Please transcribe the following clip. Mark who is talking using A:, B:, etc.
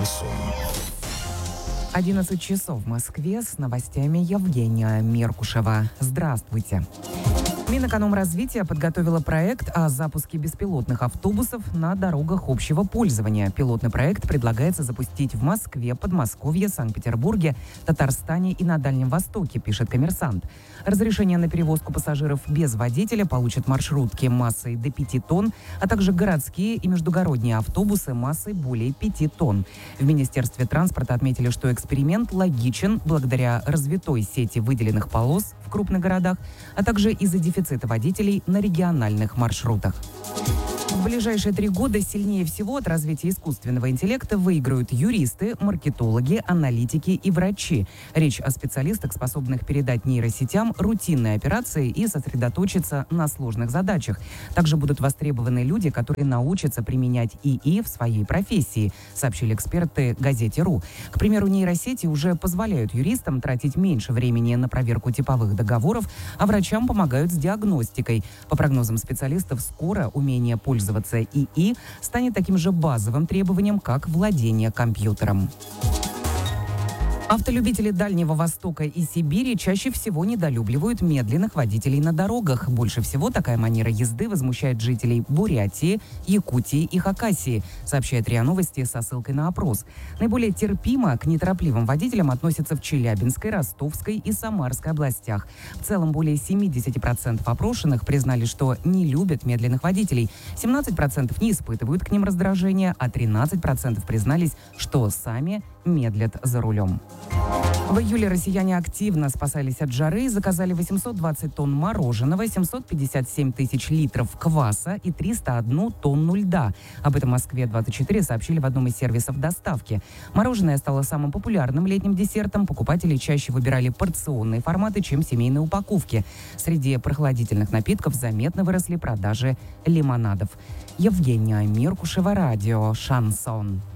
A: Шансон.
B: 11 часов в Москве с новостями Евгения Меркушева. Здравствуйте. Минэкономразвития подготовила проект о запуске беспилотных автобусов на дорогах общего пользования. Пилотный проект предлагается запустить в Москве, Подмосковье, Санкт-Петербурге, Татарстане и на Дальнем Востоке, пишет «Коммерсант». Разрешение на перевозку пассажиров без водителя получат маршрутки массой до 5 тонн, а также городские и междугородние автобусы массой более 5 тонн. В Министерстве транспорта отметили, что эксперимент логичен благодаря развитой сети выделенных полос в крупных городах, а также из-за дефицита водителей на региональных маршрутах. В ближайшие 3 года сильнее всего от развития искусственного интеллекта выиграют юристы, маркетологи, аналитики и врачи. Речь о специалистах, способных передать нейросетям рутинные операции и сосредоточиться на сложных задачах. Также будут востребованы люди, которые научатся применять ИИ в своей профессии, сообщили эксперты газете «Ру». К примеру, нейросети уже позволяют юристам тратить меньше времени на проверку типовых договоров, а врачам помогают с диагностикой. По прогнозам специалистов, скоро умение пользоваться ИИ станет таким же базовым требованием, как владение компьютером. Автолюбители Дальнего Востока и Сибири чаще всего недолюбливают медленных водителей на дорогах. Больше всего такая манера езды возмущает жителей Бурятии, Якутии и Хакасии, сообщает РИА Новости со ссылкой на опрос. Наиболее терпимо к неторопливым водителям относятся в Челябинской, Ростовской и Самарской областях. В целом, более 70% опрошенных признали, что не любят медленных водителей. 17% не испытывают к ним раздражения, а 13% признались, что сами медлят за рулем. В июле россияне активно спасались от жары и заказали 820 тонн мороженого, 757 тысяч литров кваса и 301 тонну льда. Об этом Москве-24 сообщили в одном из сервисов доставки. Мороженое стало самым популярным летним десертом. Покупатели чаще выбирали порционные форматы, чем семейные упаковки. Среди прохладительных напитков заметно выросли продажи лимонадов. Евгения Меркушева, радио «Шансон».